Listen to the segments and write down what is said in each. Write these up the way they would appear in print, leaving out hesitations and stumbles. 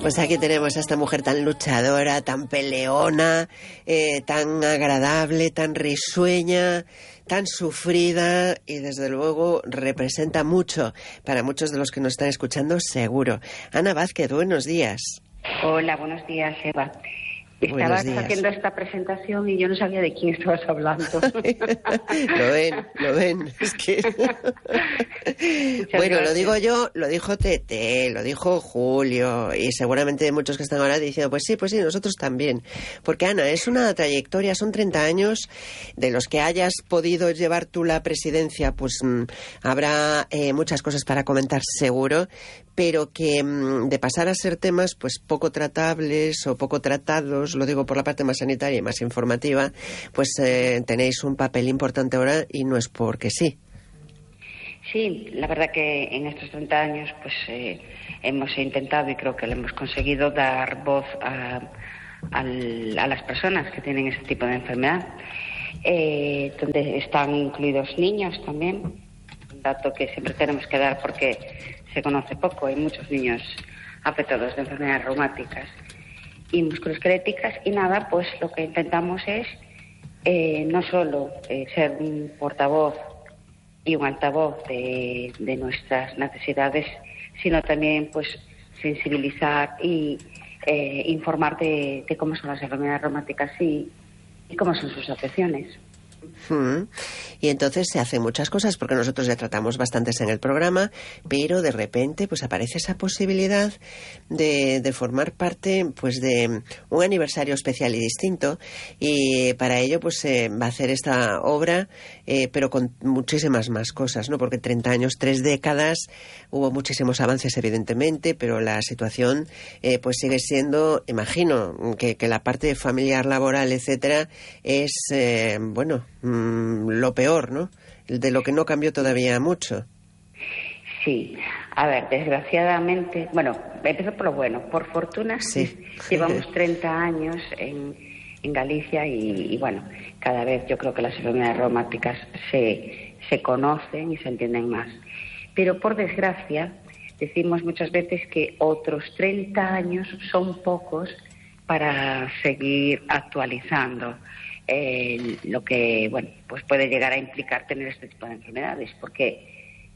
Pues aquí tenemos a esta mujer tan luchadora, tan peleona, tan agradable, tan risueña, tan sufrida y desde luego representa mucho para muchos de los que nos están escuchando, seguro. Ana Vázquez, buenos días. Hola, buenos días, Eva. Estabas haciendo esta presentación y yo no sabía de quién estabas hablando. Lo ven. Es que... Bueno, gracias. Lo digo yo, lo dijo Tete, lo dijo Julio y seguramente muchos que están ahora diciendo, pues sí, nosotros también. Porque, Ana, es una trayectoria, son 30 años de los que hayas podido llevar tú la presidencia, pues habrá muchas cosas para comentar seguro, pero que de pasar a ser temas pues poco tratables o poco tratados, lo digo por la parte más sanitaria y más informativa, pues tenéis un papel importante ahora y no es porque sí. Sí, la verdad que en estos 30 años pues hemos intentado y creo que lo hemos conseguido dar voz a las personas que tienen ese tipo de enfermedad, donde están incluidos niños también, un dato que siempre tenemos que dar porque se conoce poco. Hay muchos niños afectados de enfermedades reumáticas y musculoesqueléticas y nada, pues lo que intentamos es no solo ser un portavoz y un altavoz de nuestras necesidades, sino también pues sensibilizar y informar de cómo son las enfermedades reumáticas y cómo son sus afecciones. Y entonces se hacen muchas cosas porque nosotros ya tratamos bastantes en el programa, pero de repente pues aparece esa posibilidad de formar parte pues de un aniversario especial y distinto, y para ello pues se va a hacer esta obra, pero con muchísimas más cosas, ¿no? Porque 30 años, 3 décadas, hubo muchísimos avances evidentemente, pero la situación pues sigue siendo, imagino que la parte familiar, laboral, etcétera, es lo peor, ¿no? De lo que no cambió todavía mucho. Sí, a ver, desgraciadamente, empiezo por lo bueno. Por fortuna, sí. Llevamos 30 años en Galicia y cada vez yo creo que las enfermedades reumáticas se conocen y se entienden más. Pero por desgracia, decimos muchas veces que otros 30 años son pocos para seguir actualizando lo que pues puede llegar a implicar tener este tipo de enfermedades, porque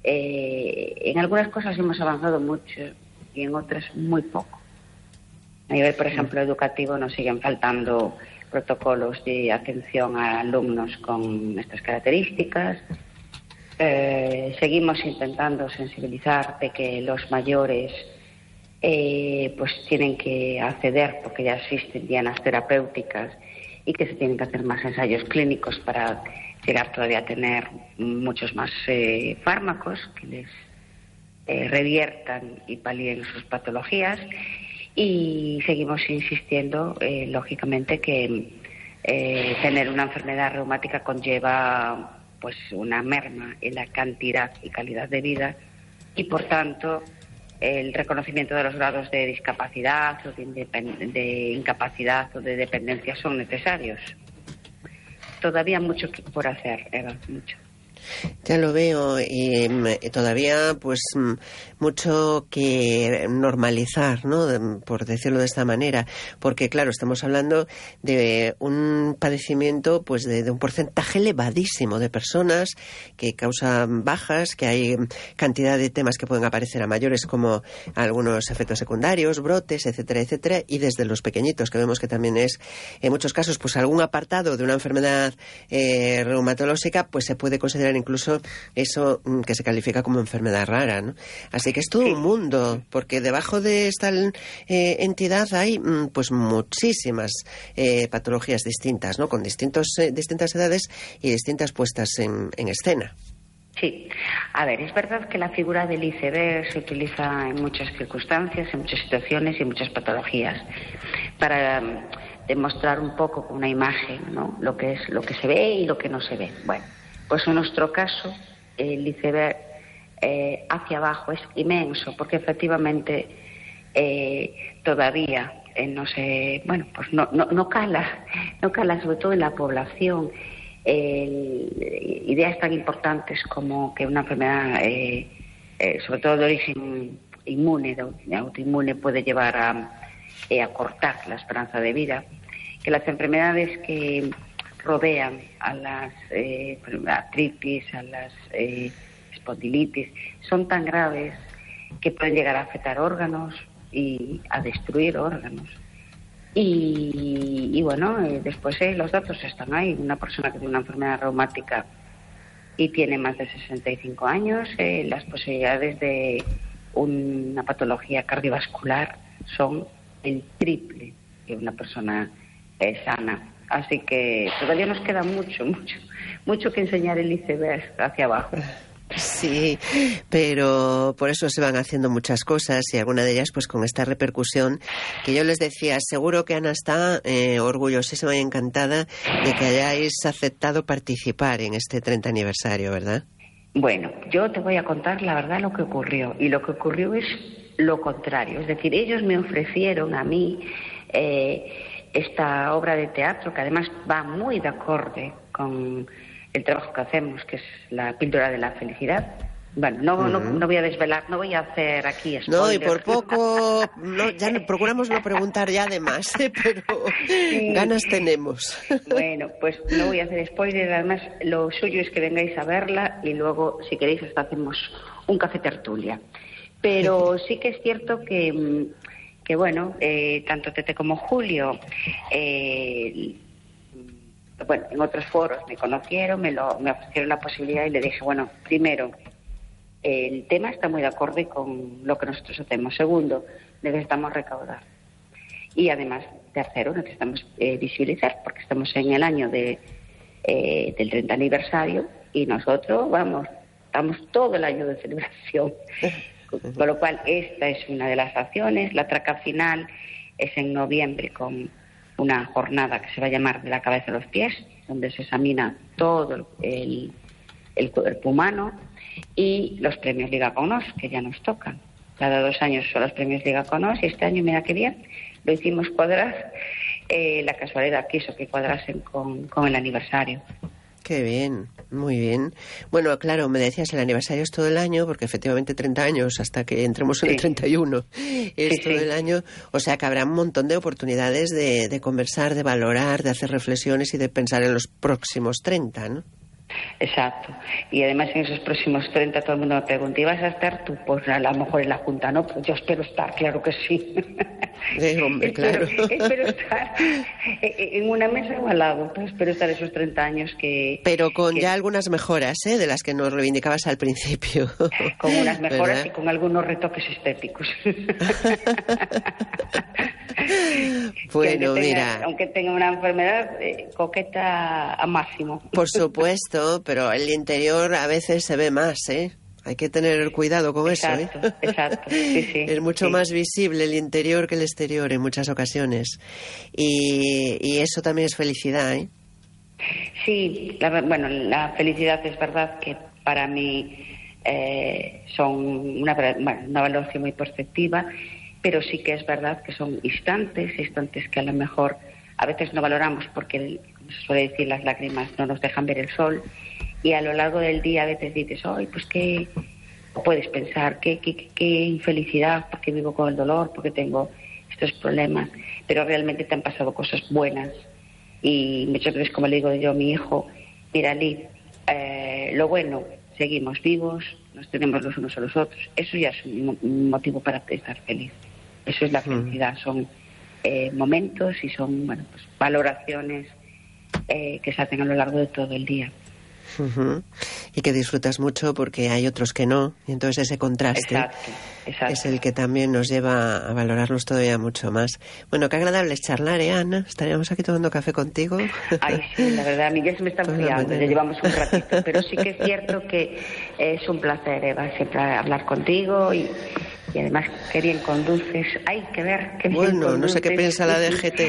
en algunas cosas hemos avanzado mucho y en otras muy poco. A nivel, por ejemplo, educativo, nos siguen faltando protocolos de atención a alumnos con estas características. Seguimos intentando sensibilizar de que los mayores pues tienen que acceder, porque ya existen dianas terapéuticas y que se tienen que hacer más ensayos clínicos para llegar todavía a tener muchos más fármacos que les reviertan y palíen sus patologías. Y seguimos insistiendo, lógicamente, que tener una enfermedad reumática conlleva pues una merma en la cantidad y calidad de vida y, por tanto, el reconocimiento de los grados de discapacidad o de incapacidad o de dependencia son necesarios. Todavía mucho por hacer, Eva, mucho. Ya lo veo, y todavía pues mucho que normalizar, ¿no? Por decirlo de esta manera, porque claro, estamos hablando de un padecimiento pues de un porcentaje elevadísimo de personas que causan bajas, que hay cantidad de temas que pueden aparecer a mayores como algunos efectos secundarios, brotes, etcétera, etcétera, y desde los pequeñitos, que vemos que también es en muchos casos pues algún apartado de una enfermedad reumatológica, pues se puede considerar incluso eso que se califica como enfermedad rara, ¿no? Así que es todo un mundo, porque debajo de esta entidad hay pues muchísimas patologías distintas, ¿no? Con distintas edades y distintas puestas en escena. Sí, a ver, es verdad que la figura del iceberg se utiliza en muchas circunstancias, en muchas situaciones y en muchas patologías para demostrar un poco con una imagen, ¿no? Lo que se ve y lo que no se ve. Bueno, pues en nuestro caso el iceberg hacia abajo es inmenso, porque efectivamente todavía no cala sobre todo en la población ideas tan importantes como que una enfermedad sobre todo de origen inmune, de autoinmune, puede llevar a cortar la esperanza de vida, que las enfermedades que rodean a las artritis, a las espondilitis, son tan graves que pueden llegar a afectar órganos y a destruir órganos. Y bueno, después los datos están ahí. Una persona que tiene una enfermedad reumática y tiene más de 65 años, las posibilidades de una patología cardiovascular son el triple que una persona sana. Así que todavía nos queda mucho que enseñar el iceberg hacia abajo. Sí, pero por eso se van haciendo muchas cosas y alguna de ellas pues con esta repercusión que yo les decía, seguro que Ana está orgullosísima y encantada de que hayáis aceptado participar en este 30 aniversario, ¿verdad? Bueno, yo te voy a contar la verdad lo que ocurrió, y lo que ocurrió es lo contrario. Es decir, ellos me ofrecieron a mí esta obra de teatro, que además va muy de acorde con el trabajo que hacemos, que es la píldora de la felicidad. Bueno, no voy a desvelar, no voy a hacer aquí spoilers. No, y por poco, procuramos no preguntar ya de más, pero sí, ganas tenemos. Bueno, pues no voy a hacer spoilers, además lo suyo es que vengáis a verla y luego, si queréis, hasta hacemos un café tertulia. Pero sí que es cierto que bueno, tanto Tete como Julio, bueno, en otros foros me conocieron, me ofrecieron la posibilidad y le dije, bueno, primero, el tema está muy de acorde con lo que nosotros hacemos. Segundo, necesitamos recaudar. Y además, tercero, necesitamos visibilizar, porque estamos en el año del 30 aniversario y nosotros, estamos todo el año de celebración. Con lo cual, esta es una de las acciones. La traca final es en noviembre con una jornada que se va a llamar De la cabeza a los pies, donde se examina todo el cuerpo humano, y los premios Liga con Nos, que ya nos tocan. Cada 2 años son los premios Liga con Nos, y este año, mira qué bien, lo hicimos cuadrar. La casualidad quiso que cuadrasen con el aniversario. Qué bien, muy bien. Bueno, claro, me decías, el aniversario es todo el año, porque efectivamente 30 años hasta que entremos en el 31 es todo el año, o sea que habrá un montón de oportunidades de conversar, de valorar, de hacer reflexiones y de pensar en los próximos 30, ¿no? Exacto. Y además en esos próximos 30 todo el mundo me pregunta, ¿y vas a estar tú? Pues a lo mejor en la Junta, ¿no? Pues yo espero estar, claro que sí. Hombre, claro. Espero estar en una mesa o al lado, pues espero estar esos 30 años que... Pero con ya algunas mejoras, de las que nos reivindicabas al principio. Con unas mejoras, ¿verdad? Y con algunos retoques estéticos. Bueno, mira... Aunque tenga una enfermedad, coqueta a máximo. Por supuesto, pero el interior a veces se ve más, Hay que tener cuidado con eso, Exacto, sí. Es mucho más visible el interior que el exterior en muchas ocasiones. Y eso también es felicidad, Sí, la felicidad es verdad que para mí son una valoración muy perspectiva, pero sí que es verdad que son instantes que a lo mejor a veces no valoramos porque, como se suele decir, las lágrimas no nos dejan ver el sol, y a lo largo del día a veces dices, pues qué, puedes pensar, qué infelicidad, porque vivo con el dolor, porque tengo estos problemas, pero realmente te han pasado cosas buenas. Y muchas veces, como le digo yo a mi hijo, mira, Liz, lo bueno, seguimos vivos, nos tenemos los unos a los otros, eso ya es un motivo para estar feliz. Eso es la felicidad, son momentos y son pues valoraciones que se hacen a lo largo de todo el día. Uh-huh. Y que disfrutas mucho porque hay otros que no, y entonces ese contraste exacto. es el que también nos lleva a valorarlos todavía mucho más. Bueno, qué agradable es charlar, Ana. Estaríamos aquí tomando café contigo. Ay, sí, la verdad, a mí ya se me está enfriando, ya llevamos un ratito, pero sí que es cierto que es un placer, Eva, siempre hablar contigo y además qué bien conduces. Hay que ver qué bien conduces. Bueno, no sé qué piensa la DGT.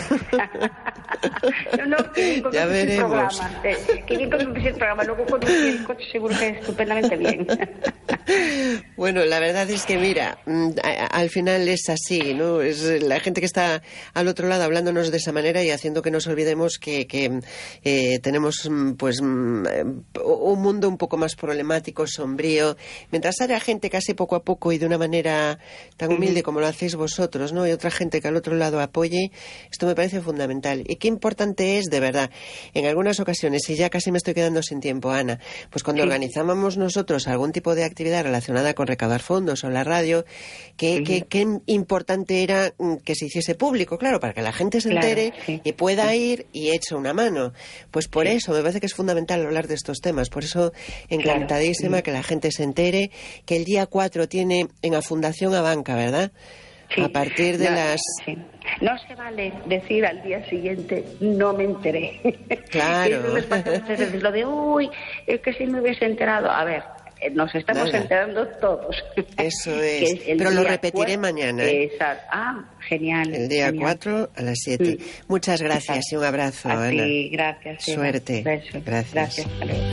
Ya veremos. Qué bien conduces el programa. Luego conduces el coche seguro que estupendamente bien. Bueno, la verdad es que mira, al final es así, ¿no? Es la gente que está al otro lado hablándonos de esa manera y haciendo que nos olvidemos que tenemos pues un mundo un poco más problemático, sombrío. Mientras haya gente casi poco a poco y de una manera manera tan humilde como lo hacéis vosotros, ¿no? Y otra gente que al otro lado apoye, esto me parece fundamental. Y qué importante es, de verdad, en algunas ocasiones, y ya casi me estoy quedando sin tiempo, Ana, pues cuando organizábamos nosotros algún tipo de actividad relacionada con recaudar fondos o la radio, qué importante era que se hiciese público, claro, para que la gente se entere y pueda ir y eche una mano. Pues por eso me parece que es fundamental hablar de estos temas. Por eso, encantadísima que la gente se entere que el día 4 tiene en la Fundación Abanca, ¿verdad? Sí. A partir de las... Sí. No se vale decir al día siguiente, no me enteré. Claro. Lo de, uy, es que si me hubiese enterado. A ver, nos estamos enterando todos. Eso es. Pero lo repetiré mañana. Exacto. Ah, genial. El día 4 a las 7. Muchas gracias y un abrazo, Ana. Sí, gracias. Suerte. Beso. Gracias. Gracias.